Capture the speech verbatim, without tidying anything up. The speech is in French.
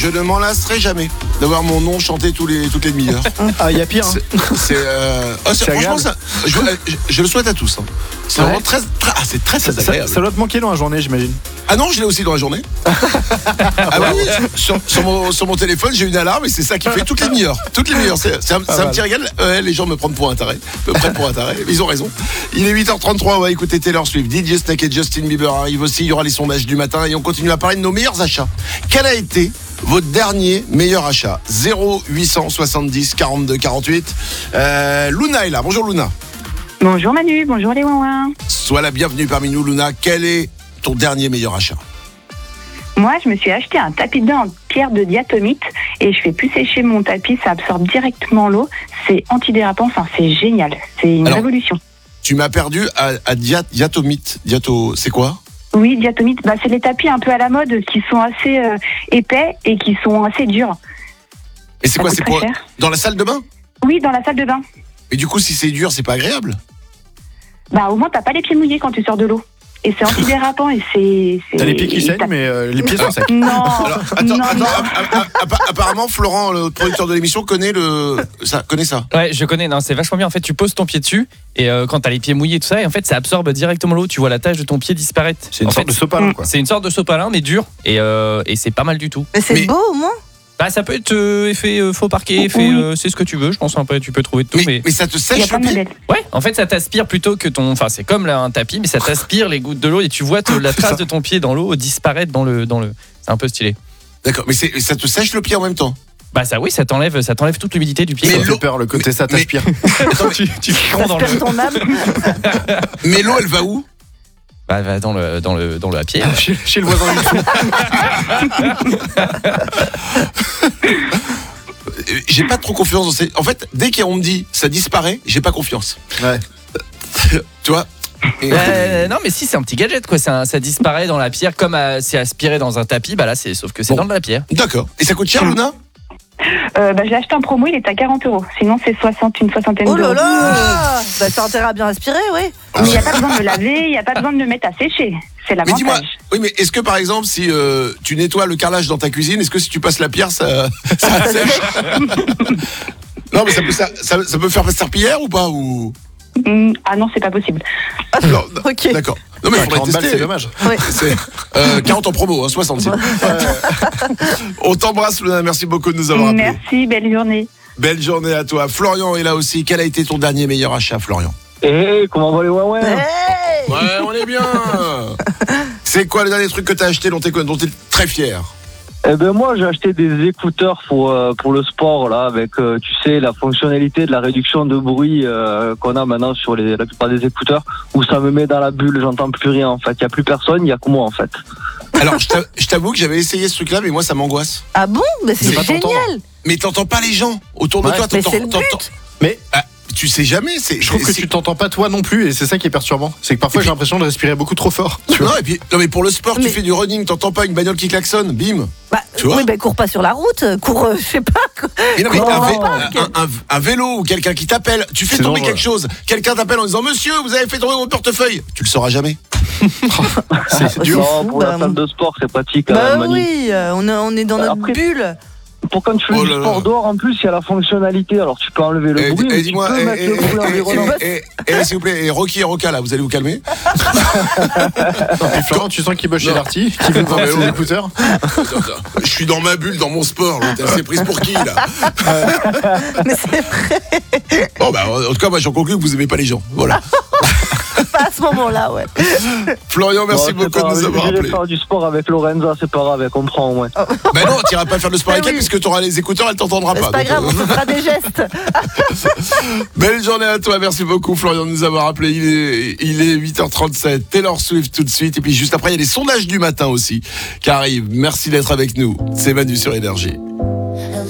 je ne m'en lasserai jamais d'avoir mon nom chanté tous les, toutes les demi-heures. Ah, il y a pire. Hein. C'est, c'est, euh... oh, c'est, c'est franchement, ça, je, je, je le souhaite à tous. Hein. C'est ouais. vraiment très, très, ah, c'est très, très ça, agréable. Ça, ça doit te manquer dans la journée, j'imagine. Ah non, je l'ai aussi dans la journée. Ah oui, sur, sur, mon, sur mon téléphone, j'ai une alarme et c'est ça qui fait toutes les demi-heures. Toutes les demi-heures. C'est, c'est un, c'est un petit régal. Euh, les gens me prennent pour un taré. Me prennent pour un taré. Ils ont raison. Il est huit heures trente-trois. On va écouter Taylor Swift. D J Snake et Justin Bieber arrivent aussi. Il y aura les sondages du matin et on continue à parler de nos meilleurs achats. Quel a été votre dernier meilleur achat? Zéro huit cent soixante-dix quarante-deux quarante-huit. euh, Luna est là. Bonjour Luna. Bonjour Manu, bonjour les ouin-ouin. Sois la bienvenue parmi nous Luna. Quel est ton dernier meilleur achat? Moi, je me suis acheté un tapis de bain en pierre de diatomite et je fais plus sécher mon tapis, ça absorbe directement l'eau. C'est antidérapant, enfin c'est génial, c'est une Alors, révolution. Tu m'as perdu à, à dia, diatomite. Diato, c'est quoi? Oui, diatomite, bah, c'est les tapis un peu à la mode qui sont assez euh, épais et qui sont assez durs. Et c'est ça quoi, c'est pour cher. Dans la salle de bain? Oui, dans la salle de bain. Et du coup, si c'est dur, c'est pas agréable? Bah au moins, t'as pas les pieds mouillés quand tu sors de l'eau. Et c'est antidérapant et c'est... c'est... T'as les pieds qui saignent, mais euh, les pieds sont secs. Non, Alors, attends, non, attends, non. Apparemment, Florent, le producteur de l'émission, connaît, le... ça, connaît ça. Ouais, je connais, non, c'est vachement bien. En fait, tu poses ton pied dessus et euh, quand t'as les pieds mouillés et tout ça, et en fait, ça absorbe directement l'eau. Tu vois la tache de ton pied disparaître. C'est une en sorte fait, de sopalin, quoi. C'est une sorte de sopalin, mais dur. Et, euh, et c'est pas mal du tout. Mais c'est mais... beau, au moins. Bah, ça peut être euh, effet euh, faux parquet, effet, oui. euh, c'est ce que tu veux, je pense. Après, tu peux trouver de tout. Mais, mais... mais ça te sèche le pied? Ouais, en fait, ça t'aspire plutôt que ton. Enfin, c'est comme là, un tapis, mais ça t'aspire les gouttes de l'eau et tu vois te, la trace de ton pied dans l'eau disparaître dans le, dans le. C'est un peu stylé. D'accord, mais c'est, ça te sèche le pied en même temps? Bah ça oui, ça t'enlève, ça t'enlève toute l'humidité du pied. Mais ça fait peur, le côté mais, ça t'aspire. Attends, tu tu prends dans le. Ton âme. Mais l'eau, elle va où? Bah, va dans le dans le dans le à pied. Ah, chez, chez le voisin du dessous. J'ai pas trop confiance dans ces... En fait, dès qu'on me dit ça disparaît, j'ai pas confiance. Ouais. Tu vois? Et euh, non mais si, c'est un petit gadget quoi, ça, ça disparaît dans la pierre comme à, c'est aspiré dans un tapis, bah là c'est sauf que c'est bon. Dans de la pierre. D'accord. Et ça coûte cher, Luna? Euh, bah, je l'ai acheté en promo, il est à quarante euros. Sinon, c'est soixante, une soixantaine d'euros. Oh là là, bah, t'as intérêt à bien respirer, oui. Mais il n'y a pas besoin de le laver, il n'y a pas besoin de le mettre à sécher. C'est l'avantage. Mais dis-moi, oui, mais est-ce que par exemple, si euh, tu nettoies le carrelage dans ta cuisine, est-ce que si tu passes la pierre, ça, ça sèche? Non, mais ça peut, ça, ça, ça peut faire serpillière ou pas ou... Mmh, ah non, c'est pas possible. Non, ok. D'accord. Non, mais il faudrait tester. Balles, c'est dommage. Oui. C'est euh, quarante en promo, hein, soixante. Ouais. On t'embrasse, Luna. Merci beaucoup de nous avoir appelés. Merci, belle journée. Belle journée à toi. Florian est là aussi. Quel a été ton dernier meilleur achat, Florian? Eh, hey, comment va les ouais, ouais hey Ouais, on est bien. C'est quoi le dernier truc que t'as acheté dont t'es, dont t'es très fier? Eh ben moi j'ai acheté des écouteurs pour euh, pour le sport là avec euh, tu sais la fonctionnalité de la réduction de bruit euh, qu'on a maintenant sur les la plupart des écouteurs où ça me met dans la bulle, j'entends plus rien en fait, il y a plus personne, il y a que moi en fait. Alors je t'avoue que j'avais essayé ce truc là mais moi ça m'angoisse. Ah bon? Mais c'est, c'est génial. Mais t'entends pas les gens autour de ouais, toi, mais t'entends, c'est le but. t'entends. Mais ah, tu sais jamais, c'est. Je trouve c'est, que tu t'entends pas toi non plus et c'est ça qui est perturbant. C'est que parfois puis, j'ai l'impression de respirer beaucoup trop fort. Tu non vois et puis non mais pour le sport mais... tu fais du running, t'entends pas une bagnole qui klaxonne, bim. Bah, tu vois oui, bah cours pas sur la route, cours, euh, je sais pas. Mais non, mais oh, un, vé- un, un, un, un vélo ou quelqu'un qui t'appelle, tu fais c'est tomber dangereux. quelque chose, quelqu'un t'appelle en disant monsieur, vous avez fait tomber mon portefeuille, tu le sauras jamais. c'est, c'est dur. Non, pour bah, la salle de sport c'est pratique. Bah hein, oui, euh, on, a, on est dans notre Après, bulle. Pour quand tu fais oh du sport dehors, en plus, il y a la fonctionnalité. Alors, tu peux enlever le et, bruit, et, mais dis-moi, tu peux et, mettre et, le bruit environnant. Et, et, et, s'il vous plaît, et Rocky et Roca, là, vous allez vous calmer? Non, puis Florent, tu sens qu'il bosse chez Darty, qui veut prendre ses écouteurs. Je suis dans ma bulle, dans mon sport. Elle s'est prise pour qui, là? Mais c'est vrai. Bon, bah, en tout cas, moi, j'en conclus que vous aimez pas les gens. Voilà. Pas à ce moment-là, ouais. Florian, merci bon, beaucoup de nous avoir appelés. Je vais faire du sport avec Lorenza, c'est pas grave, elle comprend, ouais. Oh. Bah non, t'iras pas faire le sport avec elle, oui. puisque t'auras les écouteurs, elle t'entendra c'est pas. C'est pas grave, euh... on te fera des gestes. Belle journée à toi, merci beaucoup Florian de nous avoir appelés. Il est, il est huit heures trente-sept. Taylor Swift tout de suite. Et puis juste après, il y a les sondages du matin aussi qui arrivent. Merci d'être avec nous. C'est Manu sur Énergie.